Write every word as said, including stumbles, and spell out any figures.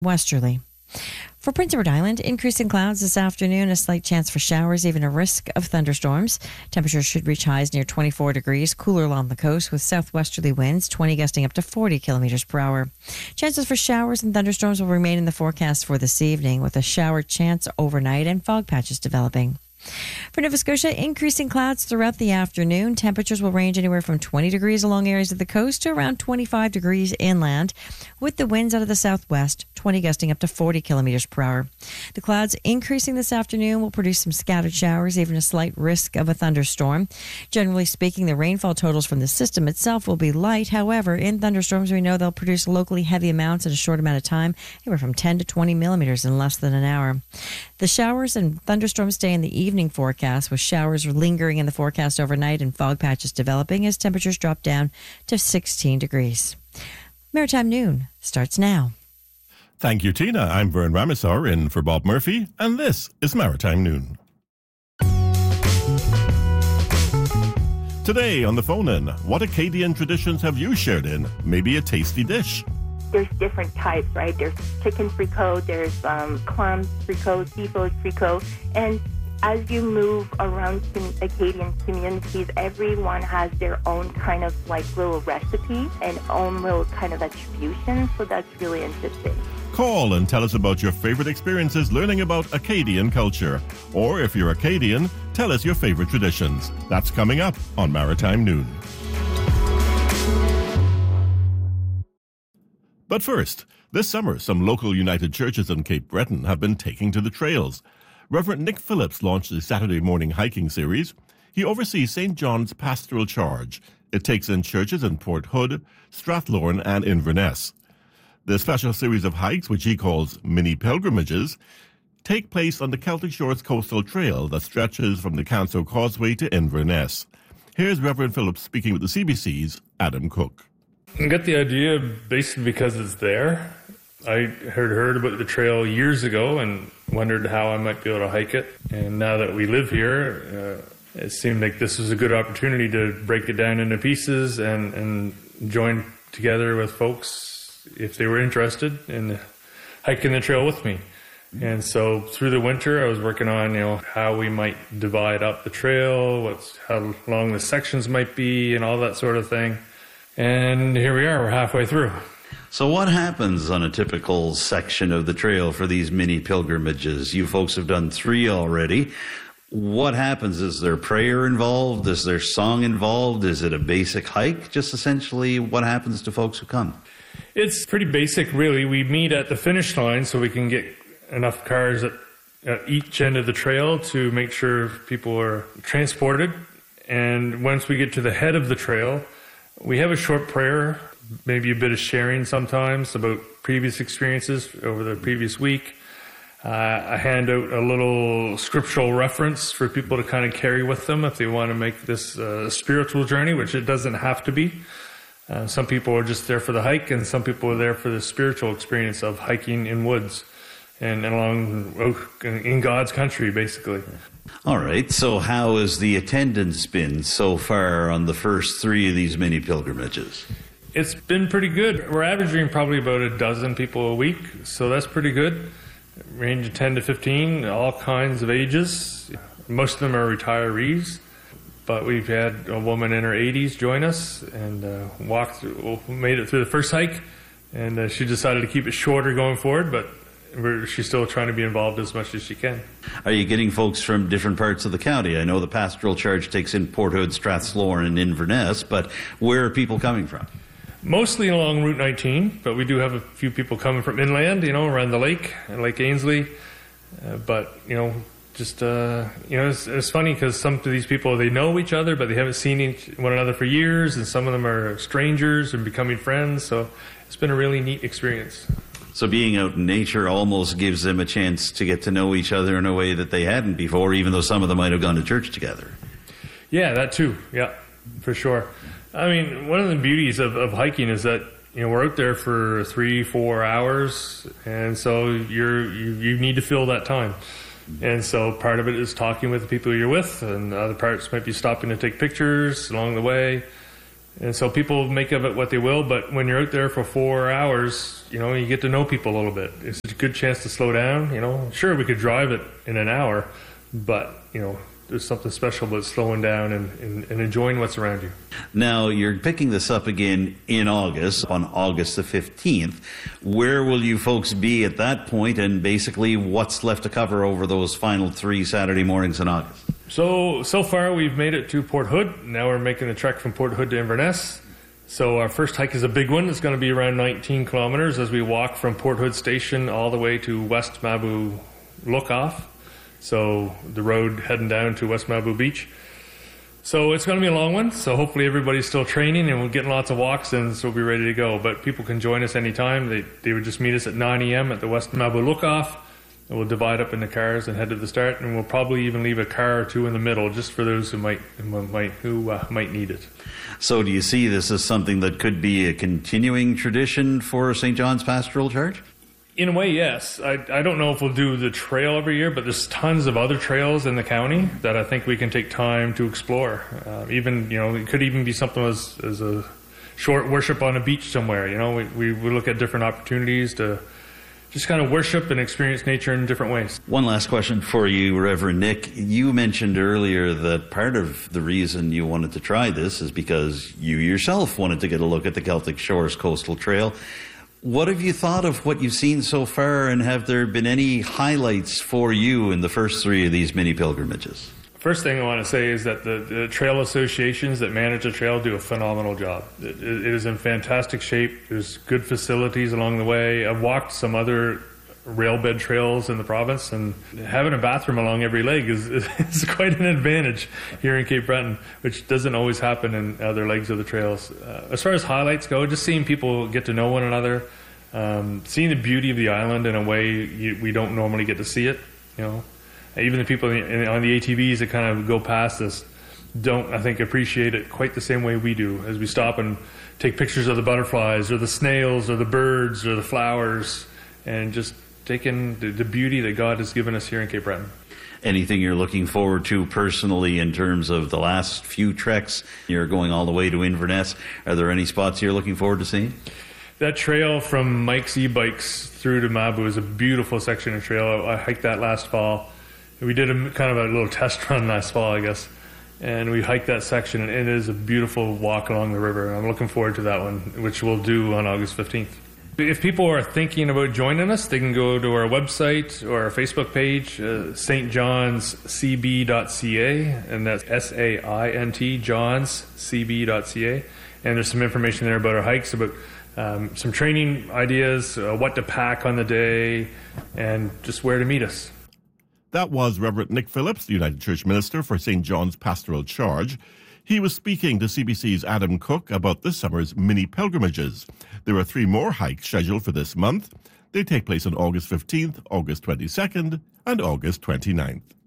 westerly. For Prince Edward Island, increasing clouds this afternoon, a slight chance for showers, even a risk of thunderstorms. Temperatures should reach highs near twenty-four degrees, cooler along the coast with southwesterly winds, twenty gusting up to forty kilometers per hour. Chances for showers and thunderstorms will remain in the forecast for this evening, with a shower chance overnight and fog patches developing. For Nova Scotia, increasing clouds throughout the afternoon. Temperatures will range anywhere from twenty degrees along areas of the coast to around twenty-five degrees inland, with the winds out of the southwest, twenty gusting up to forty kilometers per hour. The clouds increasing this afternoon will produce some scattered showers, even a slight risk of a thunderstorm. Generally speaking, the rainfall totals from the system itself will be light. However, in thunderstorms, we know they'll produce locally heavy amounts in a short amount of time, anywhere from ten to twenty millimeters in less than an hour. The showers and thunderstorms stay in the evening forecast, with showers lingering in the forecast overnight and fog patches developing as temperatures drop down to sixteen degrees. Maritime Noon starts now. Thank you, Tina. I'm Vern Ramisar in for Bob Murphy, and this is Maritime Noon. Today on the phone-in, what Acadian traditions have you shared in? Maybe a tasty dish. There's different types, right? There's chicken fricot, there's um, clams fricot, seafood fricot, and as you move around com- Acadian communities, everyone has their own kind of like little recipe and own little kind of attribution, so that's really interesting. Call and tell us about your favorite experiences learning about Acadian culture. Or if you're Acadian, tell us your favorite traditions. That's coming up on Maritime Noon. But first, this summer, some local United Churches in Cape Breton have been taking to the trails. Reverend Nick Phillips launched the Saturday morning hiking series. He oversees Saint John's Pastoral Charge. It takes in churches in Port Hood, Strathlorne, and Inverness. The special series of hikes, which he calls mini pilgrimages, take place on the Celtic Shores Coastal Trail that stretches from the Canso Causeway to Inverness. Here's Reverend Phillips speaking with the C B C's Adam Cook. I got the idea basically because it's there. I heard heard about the trail years ago and wondered how I might be able to hike it. And now that we live here, uh, it seemed like this was a good opportunity to break it down into pieces and, and join together with folks if they were interested in hiking the trail with me. And so through the winter, I was working on, you know, how we might divide up the trail, what's how long the sections might be, and all that sort of thing. And here we are, we're halfway through. So what happens on a typical section of the trail for these mini pilgrimages? You folks have done three already. What happens? Is there prayer involved? Is there song involved? Is it a basic hike? Just essentially what happens to folks who come? It's pretty basic, really. We meet at the finish line so we can get enough cars at, at each end of the trail to make sure people are transported. And once we get to the head of the trail, we have a short prayer, maybe a bit of sharing sometimes about previous experiences over the previous week. Uh, I hand out a little scriptural reference for people to kind of carry with them if they want to make this uh, spiritual journey, which it doesn't have to be. Uh, some people are just there for the hike, and some people are there for the spiritual experience of hiking in woods and, and along in God's country, basically. All right, so how has the attendance been so far on the first three of these mini pilgrimages? It's been pretty good. We're averaging probably about a dozen people a week, so that's pretty good. Range of ten to fifteen, all kinds of ages. Most of them are retirees, but we've had a woman in her eighties join us and uh, walked through, made it through the first hike, and uh, she decided to keep it shorter going forward, but we're, she's still trying to be involved as much as she can. Are you getting folks from different parts of the county? I know the Pastoral Charge takes in Port Hood, Strathlorne, and Inverness, but where are people coming from? Mostly along Route nineteen, but we do have a few people coming from inland, you know, around the lake, Lake Ainslie. Uh, but, you know, just, uh, you know, it's, it's funny because some of these people, they know each other, but they haven't seen each, one another for years, and some of them are strangers and becoming friends. So it's been a really neat experience. So being out in nature almost gives them a chance to get to know each other in a way that they hadn't before, even though some of them might have gone to church together. Yeah, that too. Yeah, for sure. I mean, one of the beauties of, of hiking is that, you know, we're out there for three, four hours, and so you're you, you need to fill that time. And so part of it is talking with the people you're with, and other parts might be stopping to take pictures along the way. And so people make of it what they will, but when you're out there for four hours, you know, you get to know people a little bit. It's a good chance to slow down, you know. Sure, we could drive it in an hour, but, you know, there's something special about slowing down and, and, and enjoying what's around you. Now, you're picking this up again in August, on August the fifteenth. Where will you folks be at that point, and basically what's left to cover over those final three Saturday mornings in August? So, so far we've made it to Port Hood. Now we're making the trek from Port Hood to Inverness. So our first hike is a big one. It's going to be around nineteen kilometers as we walk from Port Hood Station all the way to West Mabou Look-Off. So the road heading down to West Mabou Beach. So it's going to be a long one. So hopefully everybody's still training and we're getting lots of walks in, so we'll be ready to go. But people can join us anytime. They, they would just meet us at nine a.m. at the West Mabou Look-Off. And we'll divide up into cars and head to the start, and we'll probably even leave a car or two in the middle just for those who might who might, who, uh, might need it. So do you see this as something that could be a continuing tradition for Saint John's Pastoral Charge? In a way, yes. I, I don't know if we'll do the trail every year, but there's tons of other trails in the county that I think we can take time to explore. Uh, even, you know, it could even be something as, as a short worship on a beach somewhere. You know, we, we, we look at different opportunities to just kind of worship and experience nature in different ways. One last question for you, Reverend Nick. You mentioned earlier that part of the reason you wanted to try this is because you yourself wanted to get a look at the Celtic Shores Coastal Trail. What have you thought of what you've seen so far, and have there been any highlights for you in the first three of these mini pilgrimages? First thing I want to say is that the, the trail associations that manage the trail do a phenomenal job. It, it is in fantastic shape. There's good facilities along the way. I've walked some other railbed trails in the province, and having a bathroom along every leg is, is quite an advantage here in Cape Breton, which doesn't always happen in other legs of the trails. Uh, as far as highlights go, just seeing people get to know one another, um, seeing the beauty of the island in a way you, we don't normally get to see it, you know. Even the people in, on the A T Vs that kind of go past us don't, I think, appreciate it quite the same way we do as we stop and take pictures of the butterflies or the snails or the birds or the flowers, and just take in the, the beauty that God has given us here in Cape Breton. Anything you're looking forward to personally in terms of the last few treks? You're going all the way to Inverness. Are there any spots you're looking forward to seeing? That trail from Mike's e-bikes through to Mabou is a beautiful section of trail. I hiked that last fall. We did a kind of a little test run last fall, I guess, and we hiked that section, and it is a beautiful walk along the river. I'm looking forward to that one, which we'll do on August fifteenth. If people are thinking about joining us, they can go to our website or our Facebook page, uh, S T Johns C B dot C A, and that's S A I N T, Johns C B dot C A, and there's some information there about our hikes, about um, some training ideas, uh, what to pack on the day, and just where to meet us. That was Reverend Nick Phillips, the United Church Minister for Saint John's Pastoral Charge. He was speaking to C B C's Adam Cook about this summer's mini pilgrimages. There are three more hikes scheduled for this month. They take place on August fifteenth, August twenty-second, and August twenty-ninth.